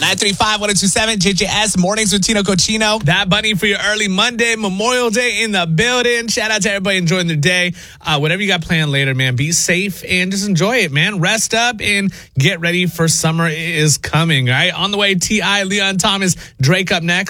935-1027, JJS, Mornings with Tino Cochino. That bunny for your early Monday, Memorial Day in the building. Shout out to everybody enjoying their day. Whatever you got planned later, man, be safe and just enjoy it, man. Rest up and get ready for summer is coming, right? On the way, T.I., Leon Thomas, Drake up next.